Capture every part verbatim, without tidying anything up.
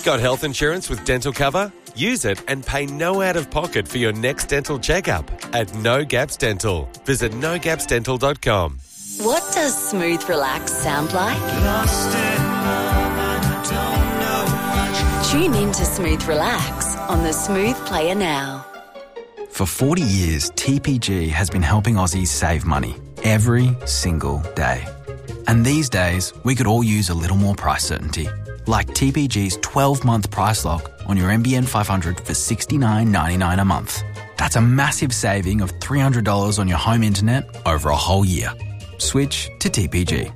Got health insurance with dental cover? Use it and pay no out-of-pocket for your next dental checkup at No Gaps Dental. Visit no gaps dental dot com. What does smooth relax sound like? Lost in love, I don't know much. Tune in to Smooth Relax on the Smooth Player now. For forty years, T P G has been helping Aussies save money every single day. And these days, we could all use a little more price certainty. Like T P G's twelve-month price lock on your N B N five hundred for sixty-nine ninety-nine a month. That's a massive saving of three hundred dollars on your home internet over a whole year. Switch to T P G.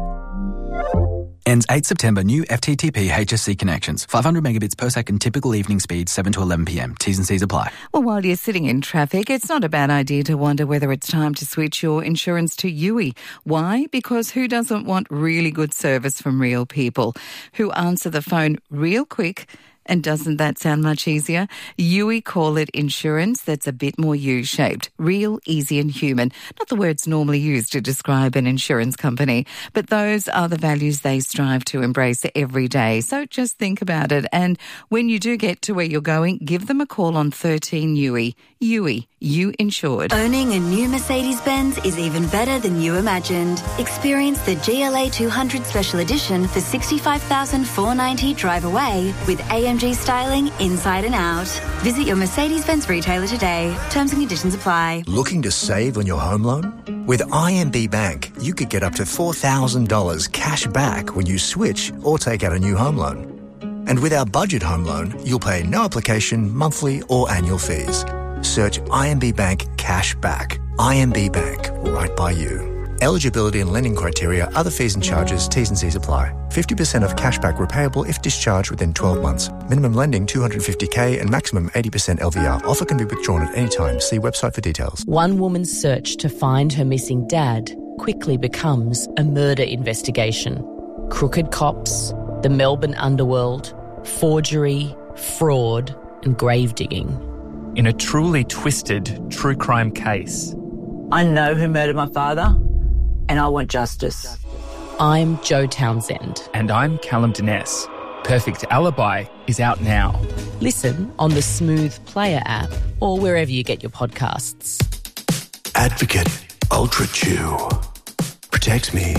Ends eighth September. New F T T P H S C connections. five hundred megabits per second. Typical evening speed seven to eleven p m. T's and C's apply. Well, while you're sitting in traffic, it's not a bad idea to wonder whether it's time to switch your insurance to U I. Why? Because who doesn't want really good service from real people who answer the phone real quick? And doesn't that sound much easier? U I call it insurance that's a bit more U-shaped. Real, easy and human. Not the words normally used to describe an insurance company, but those are the values they strive to embrace every day. So just think about it. And when you do get to where you're going, give them a call on thirteen U I. U I, you insured. Owning a new Mercedes-Benz is even better than you imagined. Experience the G L A two hundred Special Edition for sixty-five thousand four hundred ninety dollars drive away with A M G styling inside and out. Visit your Mercedes-Benz retailer today. Terms and conditions apply. Looking to save on your home loan? With I M B Bank, you could get up to four thousand dollars cash back when you switch or take out a new home loan. And with our budget home loan, you'll pay no application, monthly or annual fees. Search I M B Bank Cash Back. I M B Bank, right by you. Eligibility and lending criteria, other fees and charges, T's and C's apply. fifty percent of cashback repayable if discharged within twelve months. Minimum lending two hundred fifty thousand and maximum eighty percent L V R. Offer can be withdrawn at any time. See website for details. One woman's search to find her missing dad quickly becomes a murder investigation. Crooked cops, the Melbourne underworld, forgery, fraud and grave digging. In a truly twisted true crime case. I know who murdered my father, and I want justice. I'm Jo Townsend. And I'm Callum Dines. Perfect Alibi is out now. Listen on the Smooth Player app or wherever you get your podcasts. Advocate Ultra Chew protects me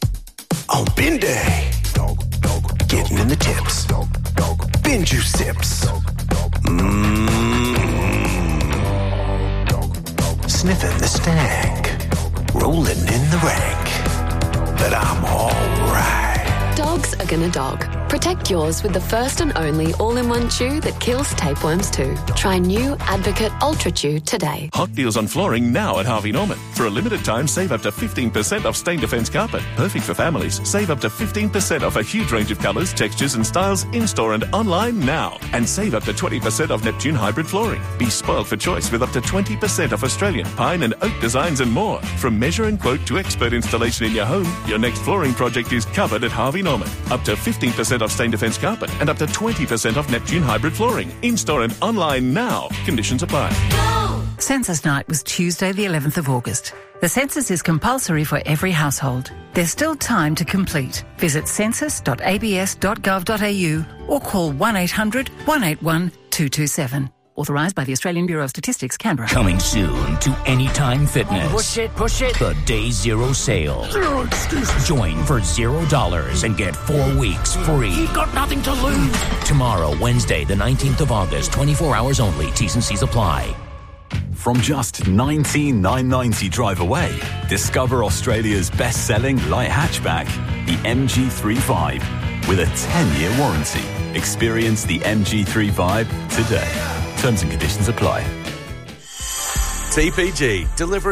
on bin day. Getting in the tips. Bin juice sips. Mmm. Sniffing the stank. Rolling in the rank. But I'm all right. Dogs are gonna dog. Protect yours with the first and only all-in-one chew that kills tapeworms too. Try new Advocate Ultra Chew today. Hot deals on flooring now at Harvey Norman. For a limited time, save up to fifteen percent off Stain Defence carpet. Perfect for families. Save up to fifteen percent off a huge range of colours, textures and styles in-store and online now. And save up to twenty percent off Neptune hybrid flooring. Be spoiled for choice with up to twenty percent off Australian pine and oak designs and more. From measure and quote to expert installation in your home, your next flooring project is covered at Harvey Norman. Up to fifteen percent off Stain Defence carpet and up to twenty percent off Neptune hybrid flooring. In-store and online now. Conditions apply. Census night was Tuesday the eleventh of August. The census is compulsory for every household. There's still time to complete. Visit census dot a b s dot gov dot a u or call one eight hundred one eight one two two seven. Authorised by the Australian Bureau of Statistics, Canberra. Coming soon to Anytime Fitness. Push it, push it. The Day Zero Sale. Zero excuses. Join for zero dollars and get four weeks free. You've got nothing to lose. Tomorrow, Wednesday, the nineteenth of August, twenty-four hours only. T's and C's apply. From just nineteen thousand nine hundred ninety drive away, discover Australia's best-selling light hatchback, the M G thirty-five, with a ten-year warranty. Experience the M G thirty-five today. Terms and conditions apply. T P G, delivering